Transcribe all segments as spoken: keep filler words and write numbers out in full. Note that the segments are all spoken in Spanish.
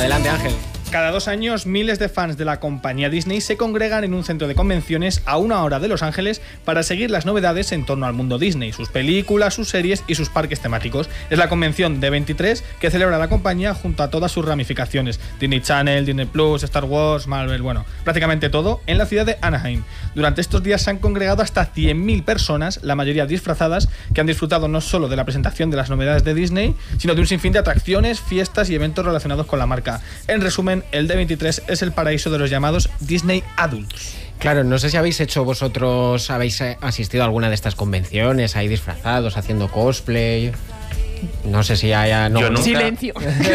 Adelante, Ángel. Cada dos años, miles de fans de la compañía Disney se congregan en un centro de convenciones a una hora de Los Ángeles para seguir las novedades en torno al mundo Disney, sus películas, sus series y sus parques temáticos. Es la convención D veintitrés que celebra la compañía junto a todas sus ramificaciones: Disney Channel, Disney Plus, Star Wars, Marvel, bueno, prácticamente todo, en la ciudad de Anaheim. Durante estos días se han congregado hasta cien mil personas, la mayoría disfrazadas, que han disfrutado no solo de la presentación de las novedades de Disney, sino de un sinfín de atracciones, fiestas y eventos relacionados con la marca. En resumen, el D veintitrés es el paraíso de los llamados Disney Adults. Claro, no sé si habéis hecho vosotros, habéis asistido a alguna de estas convenciones, ahí disfrazados, haciendo cosplay. No sé si haya... No, yo nunca, Silencio.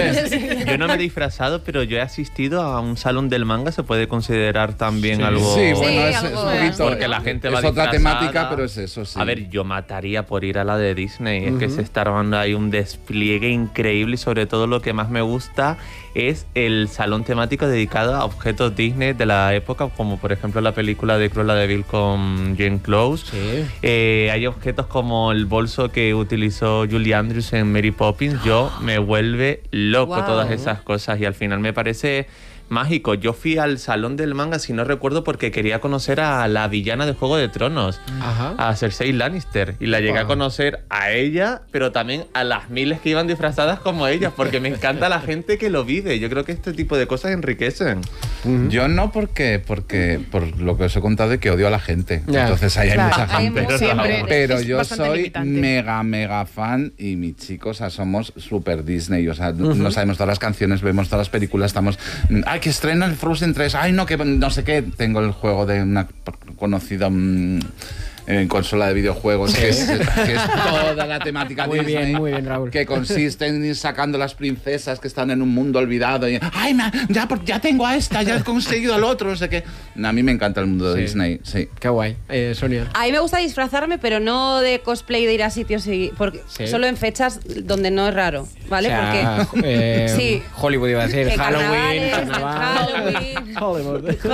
Yo no me he disfrazado, pero yo he asistido a un salón del manga. ¿Se puede considerar también Sí. algo...? Sí, bueno, Sí, es, algo es un poquito... Porque la gente va es otra disfrazada. temática, pero es eso, sí. A ver, yo mataría por ir a la de Disney. Uh-huh. Es que se está armando ahí un despliegue increíble y sobre todo lo que más me gusta es el salón temático dedicado a objetos Disney de la época, como por ejemplo la película de Cruella de Vil con Glenn Close. Sí. Eh, hay objetos como el bolso que utilizó Julie Andrews en Mary Poppins. Yo me vuelve loco Wow. todas esas cosas y al final me parece mágico. Yo fui al salón del manga, si no recuerdo, porque quería conocer a la villana de Juego de Tronos, Ajá. a Cersei Lannister, y la llegué Wow. a conocer a ella, pero también a las miles que iban disfrazadas como ellas, porque me encanta la gente que lo vive. Yo creo que este tipo de cosas enriquecen. Yo no porque, porque por lo que os he contado de que odio a la gente. Ya. Entonces ahí hay Claro, mucha hay gente. mucha Siempre. gente. Pero Es yo bastante soy limitante. mega, mega fan y mis chicos, o sea, somos super Disney. O sea, no sabemos todas las canciones, vemos todas las películas, estamos... ¡Ay, que estrena el Frozen tres! ¡Ay, no, que no sé qué! Tengo el juego de una conocida... Mmm, en consola de videojuegos, que es, que es toda la temática Muy Disney, bien, muy bien, Raúl. que consiste en ir sacando las princesas que están en un mundo olvidado y ¡ay, ma, ya, ya tengo a esta, ya he conseguido al otro! No sé qué. A mí me encanta el mundo de Sí. Disney, sí. Qué guay. Eh, Sonia. A mí me gusta disfrazarme, pero no de cosplay de ir a sitios y, porque Sí. solo en fechas donde no es raro, ¿vale? O sea, porque eh, Sí. Hollywood iba a decir, Eh, Halloween, carnavales, carnaval. Halloween, Hollywood.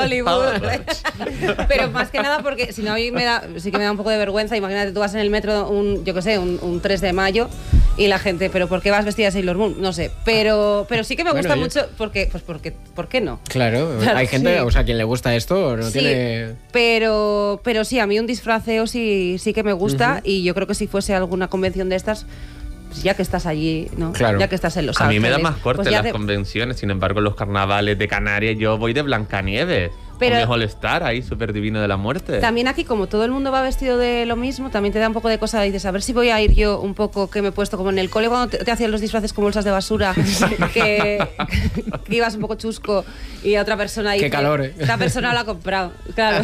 Hollywood. Pero más que nada porque si no, a mí me da, sí que me da un poco de vergüenza. Imagínate, tú vas en el metro, un, yo qué sé, un, un tres de mayo y la gente, ¿pero por qué vas vestida de Sailor Moon? No sé, pero, pero sí que me Bueno, gusta oye. mucho porque, pues porque, ¿por qué no? Claro, Claro, hay gente, sí. o sea, quien le gusta esto no Sí, tiene... pero, pero sí, a mí un disfraceo sí, sí que me gusta y yo creo que si fuese alguna convención de estas, pues ya que estás allí, ¿no? Claro. Ya que estás en Los A mí Ángeles. me da más corte pues ya las te- convenciones, sin embargo, los carnavales de Canarias, yo voy de Blancanieves. Pero- Con mi All-Star ahí, súper divino de la muerte. También aquí, como todo el mundo va vestido de lo mismo, también te da un poco de cosa. Dices, a ver si voy a ir yo un poco, que me he puesto como en el cole cuando te, te hacían los disfraces con bolsas de basura, que, que ibas un poco chusco y a otra persona dice, Qué calor, ¿eh? Esta persona lo ha comprado. Claro.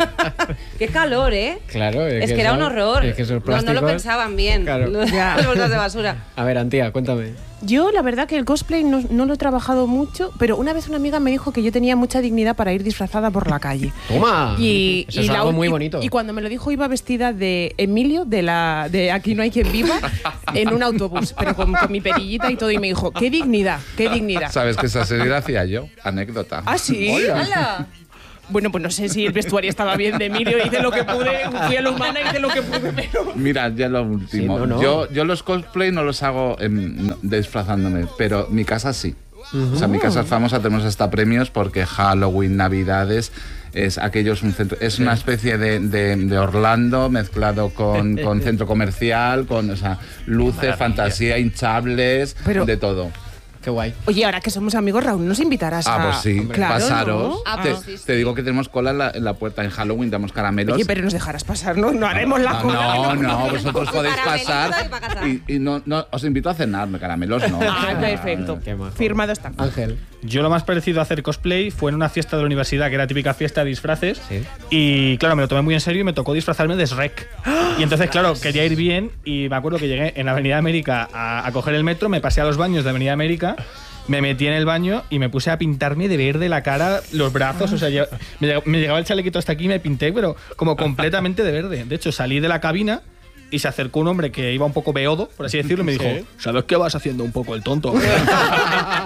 Qué calor, ¿eh? Claro, Es que era un eso- horror. Es que esos no, no plásticos... lo pensaban bien. Claro. lo- Ya. Las bolsas de basura. A ver, Antía, cuéntame. Yo, la verdad que el cosplay no, no lo he trabajado mucho, pero una vez una amiga me dijo que yo tenía mucha dignidad para ir disfrazada por la calle. ¡Toma! Y, Eso y es la algo ul- muy y- bonito. Y cuando me lo dijo iba vestida de Emilio, de la de Aquí no hay quien viva, en un autobús, pero con, con mi perillita y todo. Y me dijo, qué dignidad, qué dignidad. ¿Sabes que esa serie la hacía yo? Anécdota. ¿Ah, sí? ¡Hala! Bueno, pues no sé si el vestuario estaba bien de Emilio, hice lo que pude, fui a la humana, hice lo que pude, pero... Mira, ya lo último. Sí, no, no. Yo, yo los cosplay no los hago em, no, disfrazándome, pero mi casa sí. O sea, mi casa es famosa, tenemos hasta premios porque Halloween, Navidades, es aquello es un centro, es una especie de, de, de Orlando mezclado con, con centro comercial, con, o sea, luces, maravilla. fantasía, hinchables, Pero- de todo. Qué guay. Oye, ahora que somos amigos, Raúl, ¿nos invitarás a...? Ah, pues sí, Claro, pasaros. ¿no? Ah, te, pues sí, sí. te digo que tenemos cola en la, en la puerta en Halloween, damos caramelos. Oye, pero nos dejarás pasar, ¿no? No haremos la No, cola. no, no, vosotros podéis Caramelito pasar y pa' casa. y, y no, no, os invito a cenar, caramelos no. Ah, perfecto. Qué majo. Firmado está. Ángel. Yo lo más parecido a hacer cosplay fue en una fiesta de la universidad, que era típica fiesta de disfraces. Sí. Y claro, me lo tomé muy en serio y me tocó disfrazarme de Shrek. Y entonces, claro, quería ir bien y me acuerdo que llegué en Avenida América a, a coger el metro, me pasé a los baños de Avenida América, me metí en el baño y me puse a pintarme de verde la cara, los brazos, o sea, yo- me, lleg- me llegaba el chalequito hasta aquí y me pinté, pero como completamente de verde. De hecho, salí de la cabina y se acercó un hombre que iba un poco beodo, por así decirlo, y me dijo, Sí. ¿sabes qué vas haciendo un poco el tonto? Y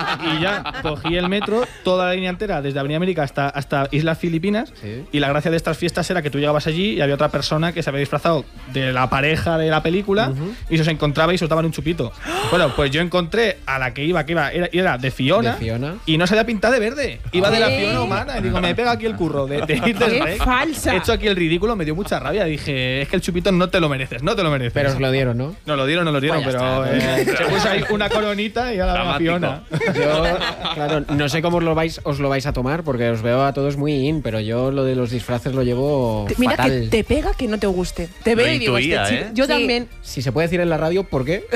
ya cogí el metro, toda la línea entera, desde Avenida América hasta, hasta Islas Filipinas. Sí. Y la gracia de estas fiestas era que tú llegabas allí y había otra persona que se había disfrazado de la pareja de la película uh-huh. y se os encontraba y se os daban un chupito. Bueno, pues yo encontré a la que iba, que iba, era, era de Fiona, de Fiona y no se había pintado de verde. Iba ¿Qué? de la Fiona humana. Y digo, me pega aquí el curro de, de ir de Shrek. falsa! He hecho aquí el ridículo, me dio mucha rabia. Dije, es que el chupito no te lo mereces, no te lo mereces. Pero os lo dieron, ¿no? No lo dieron, no lo dieron, Pues ya pero está, eh, se puso ahí una coronita y a la Dramático. Fiona. Yo, claro, no sé cómo os lo vais, os lo vais a tomar, porque os veo a todos muy in, pero yo lo de los disfraces lo llevo Te- Mira fatal. que te pega que no te guste. Te Lo veo y digo, intuía, este chico- ¿eh? Yo Sí. también. Si se puede decir en la radio, ¿por qué?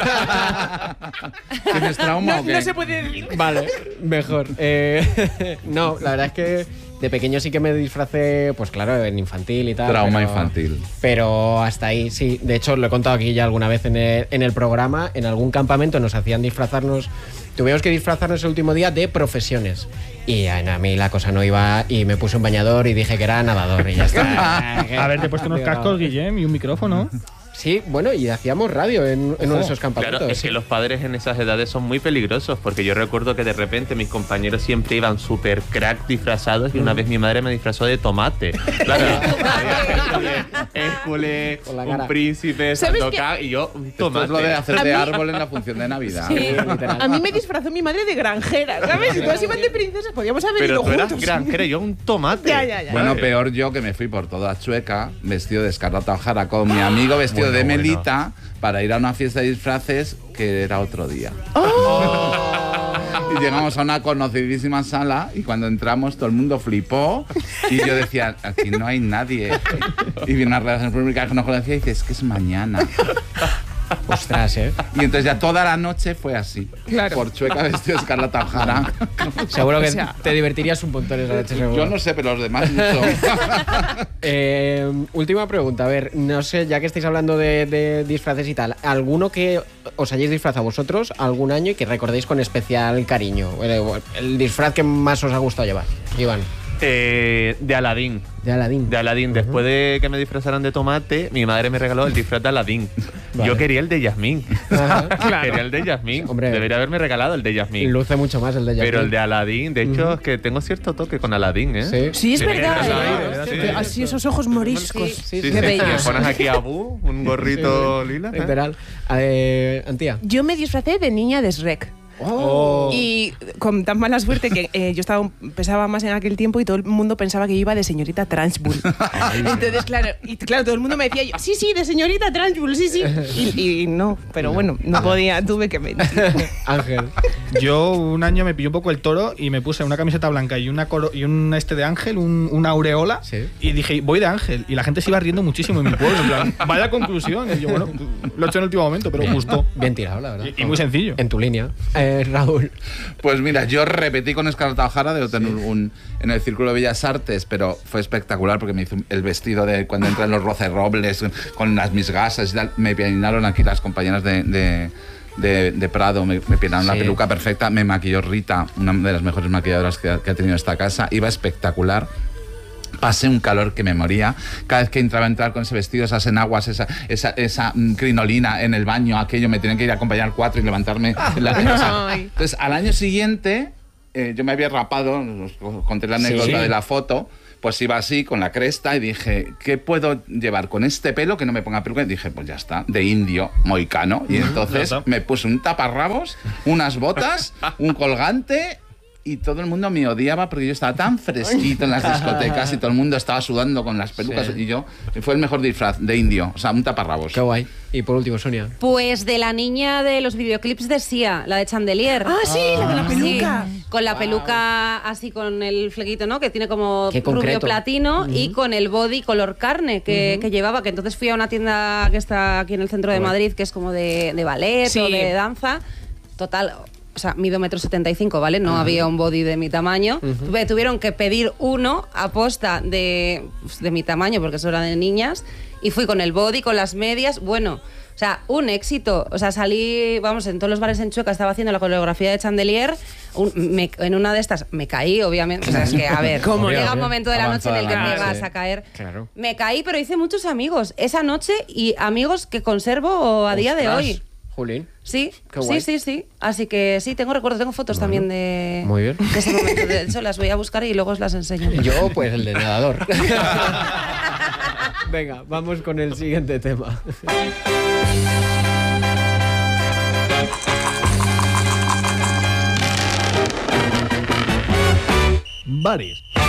¿Tienes trauma No, o qué? no se puede decir. Vale, mejor. Eh, no, la verdad es que de pequeño sí que me disfracé, pues claro, en infantil y tal. Trauma pero- infantil. Pero hasta ahí, sí. De hecho, lo he contado aquí ya alguna vez en el, en el programa. En algún campamento nos hacían disfrazarnos. Tuvimos que disfrazarnos el último día de profesiones. Y a mí la cosa no iba. Y me puse un bañador y dije que era nadador. Y ya está. A ver, te he puesto unos cascos, Guillem, y un micrófono. Sí, bueno, y hacíamos radio en, en uno de esos Claro, campamentos. es sí. que los padres en esas edades son muy peligrosos, porque yo recuerdo que de repente mis compañeros siempre iban súper crack disfrazados y una vez mi madre me disfrazó de tomate. Claro, Hércules, Con la cara. un príncipe, ¿Sabes Sandokan y yo un Esto tomate. es lo de hacer A de mí- árbol en la función de Navidad. Sí. literal. A mí me disfrazó mi madre de granjera, ¿sabes? Si todas iban de princesas, podíamos haber Pero ido tú eras juntos. granjera y yo un tomate. Ya, ya, ya. Bueno, ¿Sabes? peor yo que me fui por toda Chueca vestido de Escarlata O'Hara con mi amigo vestido Bueno, de bueno. Melita para ir a una fiesta de disfraces que era otro día. Y llegamos a una conocidísima sala y cuando entramos todo el mundo flipó y yo decía, aquí no hay nadie. Y viene una relación pública que no conocía y dice, es que es mañana. Ostras, ¿eh? Y entonces ya toda la noche fue así. Claro. Por Chueca vestido de Escarlata O'Hara. Seguro que O sea- te divertirías un montón esa noche, seguro. Yo no sé, pero los demás mucho. Eh, última pregunta, a ver, no sé, ya que estáis hablando de, de disfraces y tal, ¿alguno que os hayáis disfrazado vosotros algún año y que recordéis con especial cariño? El, el disfraz que más os ha gustado llevar, Iván. Eh, de Aladín. De Aladín. De Aladín. Después de que me disfrazaran de tomate, mi madre me regaló el disfraz de Aladín. Vale. Yo quería el de Yasmín. Ajá. Quería el de Yasmín. Hombre. Debería haberme regalado el de Yasmín. Luce mucho más el de Jackie. Pero el de Aladín, de hecho, es que tengo cierto toque con Aladín, ¿eh? Sí. Sí, es Sí, verdad. sí, ¿eh? sí, sí, Que sí. Así esos ojos moriscos. Sí. Sí, Sí, Qué sí, bellos. me pones aquí a Abu, un gorrito lila. ¿eh? Literal. Eh, Antía. Yo me disfracé de niña de Shrek. Oh. Y con tan mala suerte que eh, yo estaba pesaba más en aquel tiempo y todo el mundo pensaba que yo iba de señorita Trunchbull. Entonces, claro, y claro, todo el mundo me decía yo, sí, sí, de señorita Trunchbull, sí, sí. Y, y no, pero bueno, no podía, tuve que mentir. Ángel. Yo un año me pilló un poco el toro y me puse una camiseta blanca y una coro- y un este de ángel, un, una aureola. Sí. Y dije, voy de ángel. Y la gente se iba riendo muchísimo en mi pueblo. En plan, vaya conclusión. Y yo, bueno, lo he hecho en el último momento, pero gustó. Bien tirado, la verdad. Y, y muy sencillo. En tu línea. Eh, Raúl. Pues mira, yo repetí con Escarlata O'Hara de tener un, en el Círculo de Bellas Artes, pero fue espectacular porque me hizo el vestido de cuando entran los rocerrobles con las mis gasas y tal. Me peinaron aquí las compañeras de, de, de, de Prado, me, me peinaron la Sí. peluca perfecta, me maquilló Rita, una de las mejores maquilladoras que ha, que ha tenido esta casa. Iba espectacular. Pasé un calor que me moría. Cada vez que entraba a entrar con ese vestido, esas enaguas, esa, esa, esa mm, crinolina en el baño, aquello, me tenían que ir a acompañar cuatro y levantarme. en la, o sea, Ay. entonces, al año siguiente, eh, yo me había rapado, os conté la anécdota Sí. de la foto, pues iba así, con la cresta, y dije, ¿qué puedo llevar con este pelo que no me ponga peluca? Y dije, pues ya está, de indio, moicano. Y entonces Ya está. me puse un taparrabos, unas botas, un colgante... Y todo el mundo me odiaba porque yo estaba tan fresquito en las discotecas y todo el mundo estaba sudando con las pelucas. Sí. Y yo, fue el mejor disfraz de indio, o sea, un taparrabos. Qué guay. Y por último, Sonia. Pues de la niña de los videoclips de Sia, la de Chandelier. Ah, sí, la de la peluca. Sí, con la peluca así con el flequito, ¿no? Que tiene como Qué rubio concreto. platino y con el body color carne que, que llevaba. Que entonces fui a una tienda que está aquí en el centro de Guay. Madrid, que es como de, de ballet Sí. o de danza. Total. O sea, mido metro setenta y cinco, ¿vale? No había un body de mi tamaño. Tuve- Tuvieron que pedir uno a posta de, pues, de mi tamaño, porque eso era de niñas. Y fui con el body, con las medias. Bueno, o sea, un éxito. O sea, salí, vamos, en todos los bares en Chueca estaba haciendo la coreografía de Chandelier. Un- me- en una de estas me caí, obviamente. O sea, es que, a ver, ¿Cómo llega no? un momento de la noche en el que te Avanzada la vas noche. a caer. Claro. Me caí, pero hice muchos amigos esa noche y amigos que conservo a día de Ostras. hoy. Jolín. Sí, Qué guay. sí, sí, sí. Así que sí, tengo recuerdos, tengo fotos también de, Muy bien. de ese momento. De hecho, las voy a buscar y luego os las enseño. Yo, pues el de nadador. Venga, vamos con el siguiente tema. Bares.